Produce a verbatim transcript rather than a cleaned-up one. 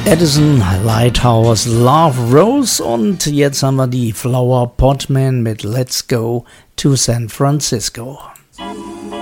Edison, Lighthouse, Love Rose und jetzt haben wir die Flower Potman mit Let's Go to San Francisco.